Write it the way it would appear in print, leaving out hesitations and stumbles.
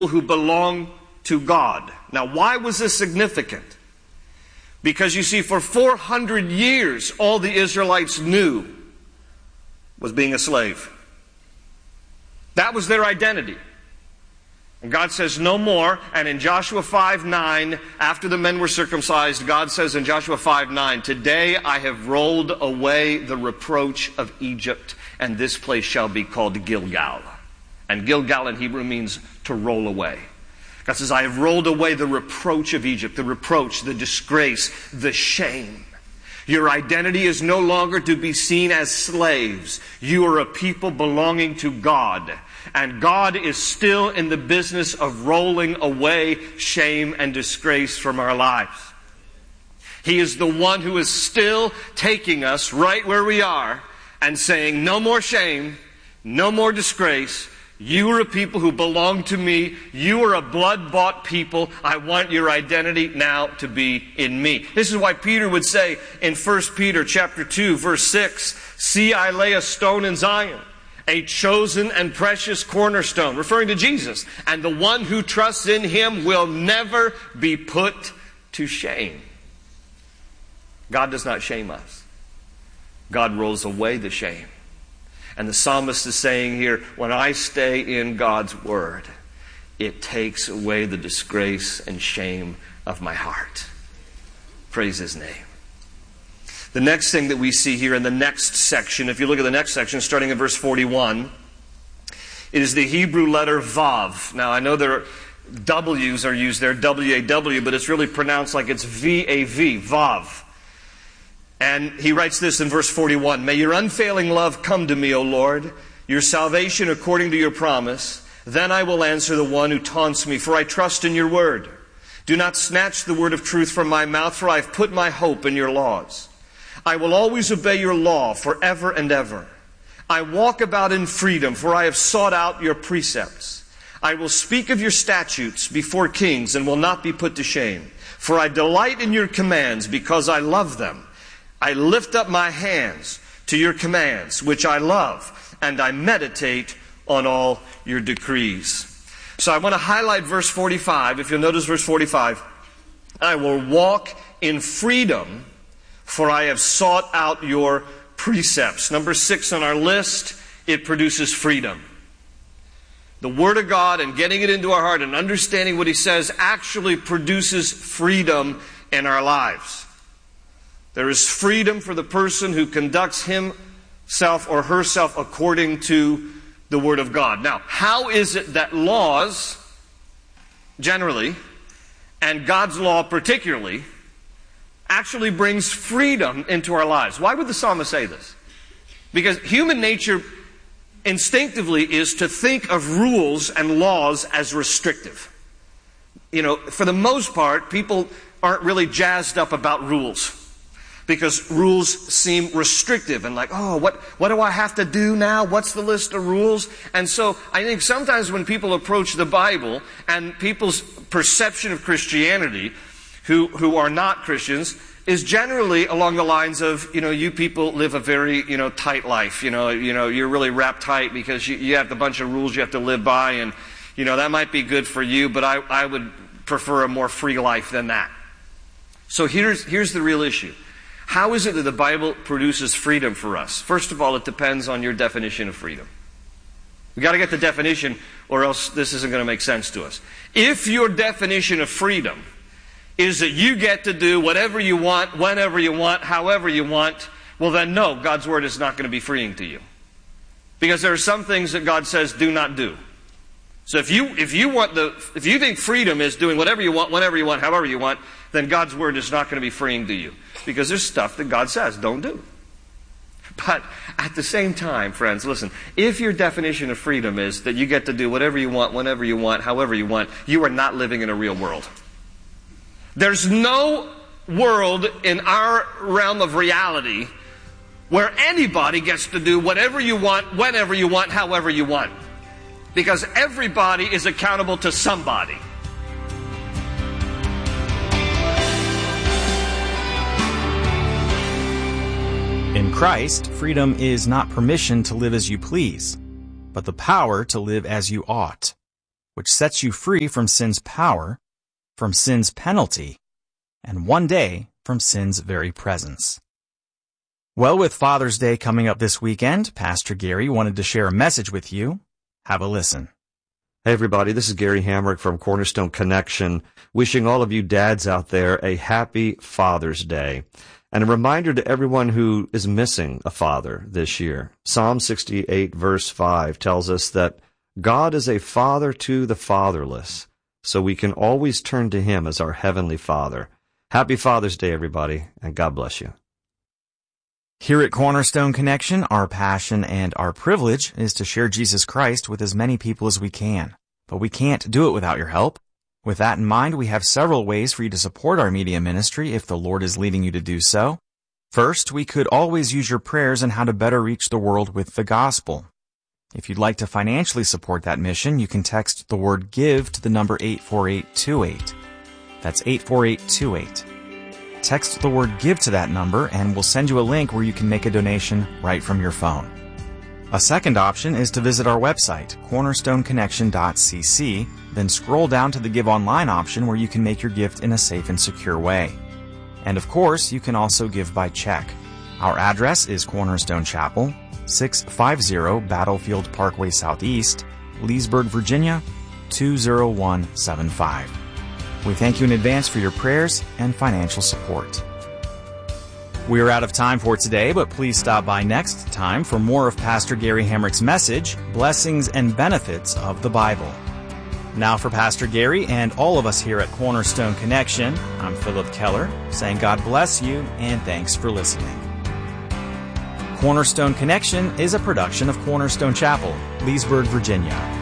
who belong to God. Now, why was this significant? Because you see, for 400 years, all the Israelites knew was being a slave. That was their identity. And God says no more. And in Joshua 5:9, after the men were circumcised, God says in Joshua 5:9, "Today I have rolled away the reproach of Egypt, and this place shall be called Gilgal." And Gilgal in Hebrew means to roll away. God says, "I have rolled away the reproach of Egypt," the reproach, the disgrace, the shame. Your identity is no longer to be seen as slaves. You are a people belonging to God. And God is still in the business of rolling away shame and disgrace from our lives. He is the one who is still taking us right where we are and saying, no more shame, no more disgrace. You are a people who belong to me. You are a blood-bought people. I want your identity now to be in me. This is why Peter would say in 1 Peter chapter 2, verse 6, "See, I lay a stone in Zion, a chosen and precious cornerstone," referring to Jesus. "And the one who trusts in him will never be put to shame." God does not shame us. God rolls away the shame. And the psalmist is saying here, when I stay in God's word, it takes away the disgrace and shame of my heart. Praise his name. The next thing that we see here in the next section, if you look at the next section, starting in verse 41, it is the Hebrew letter Vav. Now, I know there are W's are used there, W-A-W, but it's really pronounced like it's V-A-V, Vav. And he writes this in verse 41, "May your unfailing love come to me, O Lord, your salvation according to your promise. Then I will answer the one who taunts me, for I trust in your word. Do not snatch the word of truth from my mouth, for I have put my hope in your laws. I will always obey your law forever and ever. I walk about in freedom, for I have sought out your precepts. I will speak of your statutes before kings and will not be put to shame. For I delight in your commands because I love them. I lift up my hands to your commands, which I love, and I meditate on all your decrees." So I want to highlight verse 45. If you'll notice verse 45, "I will walk in freedom, for I have sought out your precepts." Number 6 on our list, it produces freedom. The Word of God and getting it into our heart and understanding what He says actually produces freedom in our lives. There is freedom for the person who conducts himself or herself according to the Word of God. Now, how is it that laws, generally, and God's law particularly, actually brings freedom into our lives? Why would the psalmist say this? Because human nature instinctively is to think of rules and laws as restrictive. You know, for the most part, people aren't really jazzed up about rules. Because rules seem restrictive and like, oh, what do I have to do now? What's the list of rules? And so I think sometimes when people approach the Bible and people's perception of Christianity, who are not Christians, is generally along the lines of, you people live a very, tight life. You're really wrapped tight because you have a bunch of rules you have to live by, and, that might be good for you, but I would prefer a more free life than that. So here's the real issue. How is it that the Bible produces freedom for us? First of all, it depends on your definition of freedom. We've got to get the definition, or else this isn't going to make sense to us. If your definition of freedom is that you get to do whatever you want, whenever you want, however you want, well then no, God's Word is not going to be freeing to you. Because there are some things that God says do not do. So if you think freedom is doing whatever you want, whenever you want, however you want, then God's Word is not going to be freeing to you. Because there's stuff that God says don't do. But at the same time, friends, listen, if your definition of freedom is that you get to do whatever you want, whenever you want, however you want, you are not living in a real world. There's no world in our realm of reality where anybody gets to do whatever you want, whenever you want, however you want. Because everybody is accountable to somebody. In Christ, freedom is not permission to live as you please, but the power to live as you ought. which sets you free from sin's power, from sin's penalty, and one day from sin's very presence. Well, with Father's Day coming up this weekend, Pastor Gary wanted to share a message with you. Have a listen. Hey everybody, this is Gary Hamrick from Cornerstone Connection, wishing all of you dads out there a happy Father's Day. And a reminder to everyone who is missing a father this year. Psalm 68 verse 5 tells us that God is a father to the fatherless, so we can always turn to Him as our Heavenly Father. Happy Father's Day, everybody, and God bless you. Here at Cornerstone Connection, our passion and our privilege is to share Jesus Christ with as many people as we can. But we can't do it without your help. With that in mind, we have several ways for you to support our media ministry if the Lord is leading you to do so. First, we could always use your prayers on how to better reach the world with the gospel. If you'd like to financially support that mission, you can text the word GIVE to the number 84828. That's 84828. Text the word GIVE to that number and we'll send you a link where you can make a donation right from your phone. A second option is to visit our website, cornerstoneconnection.cc, then scroll down to the Give Online option where you can make your gift in a safe and secure way. And of course, you can also give by check. Our address is Cornerstone Chapel, 650 Battlefield Parkway Southeast, Leesburg, Virginia, 20175. We thank you in advance for your prayers and financial support. We are out of time for today, but please stop by next time for more of Pastor Gary Hamrick's message, Blessings and Benefits of the Bible. Now for Pastor Gary and all of us here at Cornerstone Connection, I'm Philip Keller, saying God bless you and thanks for listening. Cornerstone Connection is a production of Cornerstone Chapel, Leesburg, Virginia.